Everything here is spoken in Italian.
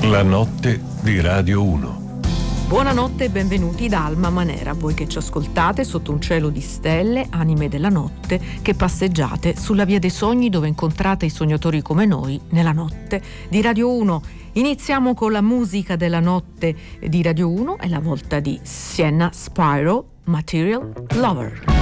La notte di Radio 1. Buonanotte e benvenuti da Alma Manera, voi che ci ascoltate sotto un cielo di stelle, anime della notte, che passeggiate sulla via dei sogni dove incontrate i sognatori come noi nella notte di Radio 1. Iniziamo con la musica della notte di Radio 1, è la volta di Sienna Spiro, Material Lover.